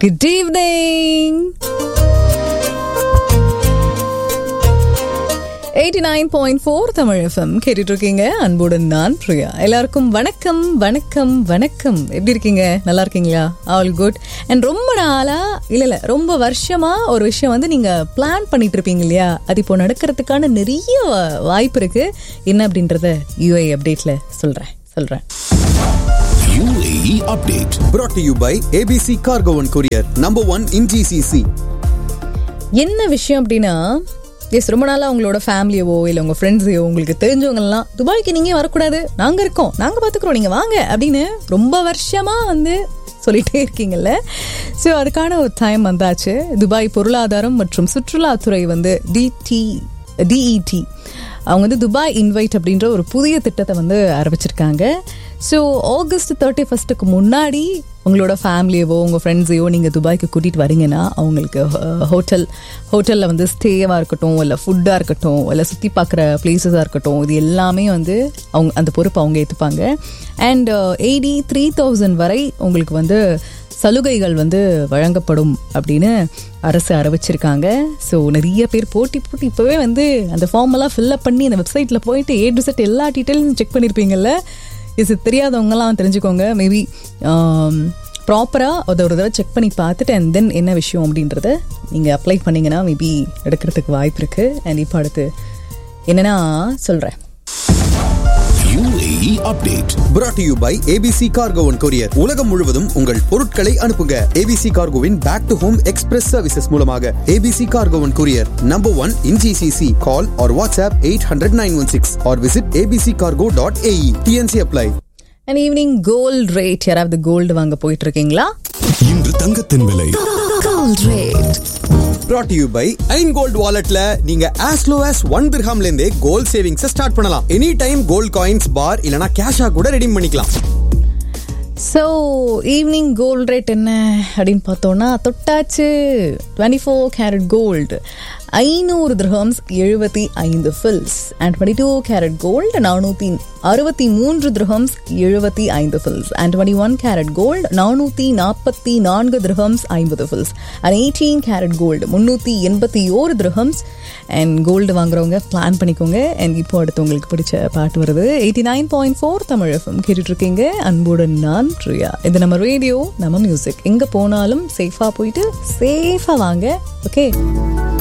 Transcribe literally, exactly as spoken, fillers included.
Good evening. eighty-nine point four Tamil F M கேட்டுட்டு இருக்கீங்க. அன்புடன் நான் பிரியா. எல்லாருக்கும் வணக்கம் வணக்கம் வணக்கம். எப்படி இருக்கீங்க? நல்லா இருக்கீங்களா? All good. அண்ட் ரொம்ப நாளா இல்ல இல்ல ரொம்ப வருஷமா ஒரு விஷயம் வந்து நீங்க பிளான் பண்ணிட்டு இருப்பீங்க இல்லையா? அது இப்போ நடக்கிறதுக்கான நிறைய வாய்ப்பு இருக்கு. என்ன அப்படின்றத U A E அப்டேட்ல சொல்றேன் சொல்றேன் U A E update brought to you by A B C Cargo and Courier, number one in G C C. என்ன விஷயம் அப்படின்னா, எஸ் ரொம்ப நாளாக உங்களோட ஃபேமிலியவோ இல்லை உங்கள் ஃப்ரெண்ட்ஸையோ உங்களுக்கு தெரிஞ்சவங்கலாம் துபாய்க்கு நீங்கள் வரக்கூடாது, நாங்கள் இருக்கோம், நாங்கள் பார்த்துக்குறோம், நீங்கள் வாங்க அப்படின்னு ரொம்ப வருஷமாக வந்து சொல்லிகிட்டே இருக்கீங்கல்ல. ஸோ அதுக்கான ஒரு டைம் வந்தாச்சு. துபாய் பொருளாதாரம் மற்றும் சுற்றுலாத்துறை வந்து டிடி டிஇடி அவங்க வந்து துபாய் இன்வைட் அப்படின்ற ஒரு புதிய திட்டத்தை வந்து ஆரம்பிச்சிருக்காங்க. ஸோ ஆகஸ்ட் தேர்ட்டி ஃபஸ்ட்டுக்கு முன்னாடி உங்களோட ஃபேமிலியவோ உங்கள் ஃப்ரெண்ட்ஸையோ நீங்கள் துபாய்க்கு கூட்டிகிட்டு வரீங்கன்னா அவங்களுக்கு ஹோட்டல் ஹோட்டலில் வந்து ஸ்டேவாக இருக்கட்டும், இல்லை ஃபுட்டாக இருக்கட்டும், இல்லை சுற்றி பார்க்குற பிளேஸஸாக இருக்கட்டும், இது எல்லாமே வந்து அவங்க அந்த பொறுப்பு அவங்க ஏற்றுப்பாங்க. அண்ட் எயிட்டி த்ரீ தௌசண்ட் வரை உங்களுக்கு வந்து சலுகைகள் வந்து வழங்கப்படும் அப்படின்னு அரசு அறிவிச்சிருக்காங்க. ஸோ நிறைய பேர் போட்டி போட்டி இப்போவே வந்து அந்த ஃபார்ம் எல்லாம் ஃபில்அப் பண்ணி அந்த வெப்சைட்டில் போயிட்டு ஏ டு செட் எல்லா டீட்டெயில்ஸும் செக் பண்ணியிருப்பீங்கல்ல. இது தெரியாதவங்கலாம் தெரிஞ்சுக்கோங்க. மேபி ப்ராப்பராக அதை ஒரு தடவை செக் பண்ணி பார்த்துட்டு அண்ட் தென் என்ன விஷயம் அப்படின்றத நீங்கள் அப்ளை பண்ணிங்கன்னா மேபி எடுக்கிறதுக்கு வாய்ப்பு இருக்குது. அண்ட் இப்போ அடுத்து என்னென்னா சொல்கிறேன். U A E update brought to you by A B C Cargo and Courier. உலகம் முழுவதும் உங்கள் பொருட்களை அனுப்புங்க. A B C Cargoவின் back to home express services மூலமாக. A B C Cargo and Courier, number one in G C C. Call or WhatsApp eight hundred nine one six or visit a b c cargo dot a e. T N C apply. And evening gold rate, யாராவது gold வாங்க போயிட்டு இருக்கீங்களா? இன்று தங்கத்தின் விலை gold rate brought to you by Ain Gold Walletல நீங்க as low as one dirhamல இருந்தே gold savings start பண்ணலாம். எனி டைம் கோல்ட் காயின்ஸ் பார் இல்லனா கேஷா கூட ரெடீம் பண்ணிக்கலாம். ஸோ ஈவினிங் கோல்ட் ரேட் என்ன அப்படின்னு பார்த்தோன்னா தொட்டாச்சு. டுவெண்ட்டி ஃபோர் கேரட் கோல்டு ஐநூறு திர்ஹம்ஸ் எழுபத்தி ஐந்து fils. And twenty two carat gold நானூற்றி அறுபத்தி மூன்று திர்ஹம்ஸ் எழுபத்தி ஐந்து fils. And twenty one carat gold நானூற்றி நாற்பத்தி நான்கு திர்ஹம்ஸ் ஐம்பது fils. And eighteen carat gold முந்நூற்றி எண்பத்தி ஓரு திர்ஹம்ஸ். அண்ட் கோல்டு வாங்குறவங்க பிளான் பண்ணிக்கோங்க. அண்ட் இப்போ அடுத்து உங்களுக்கு பிடிச்ச பாட்டு வருது. Eighty nine point four Tamil FM கேட்டுட்டு இருக்கீங்க. அன்புடன் நான் பிரியா. இது நம்ம ரேடியோ, நம்ம மியூசிக். எங்கே போனாலும் சேஃபாக போயிட்டு சேஃபாக வாங்க. ஓகே.